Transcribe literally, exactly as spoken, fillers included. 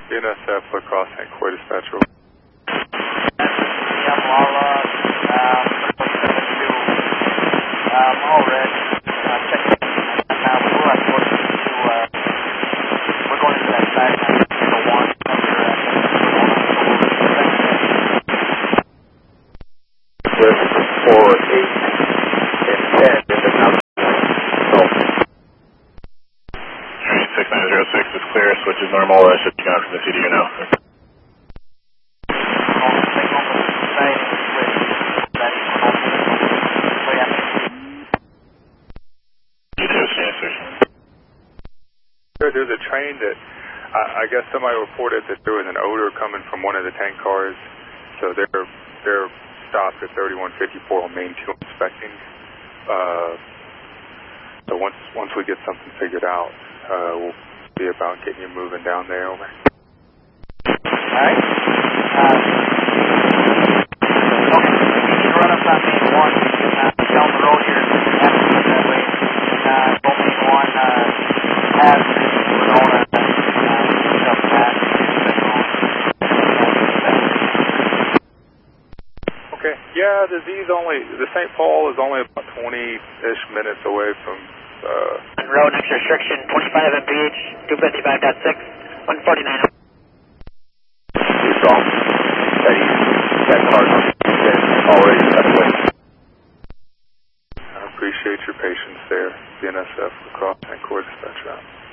B N S F, La Crosse, Saint Croix dispatcher. Yamala, um, um, all red, uh, checking, uh, we're going to, uh, we're going into that side, number one, number, uh, with four, eight, and ten in the south. So. Alright, six nine zero six is clear, switch is normal, uh, should be gone from the C D U now. There's a train that, uh, I guess somebody reported that there was an odor coming from one of the tank cars, so they're, they're stopped at thirty-one fifty-four on Main two inspecting. Uh, so once, once we get something figured out, uh, we'll be about getting you moving down there, over. Alright. Um, okay, you need to run up on Main one, uh, down the road here, after you that way, uh, go Main one, uh, have Winona, uh, stuff that, Okay, yeah, the Z's only, the Saint Paul is only about twenty-ish minutes away from, uh... road next restriction, twenty-five M P H, two fifty-five point six, one forty-nine. He's wrong. Steady. That car's already cut away. I appreciate your patience there, B N S F, La Crosse, Saint Croix dispatcher.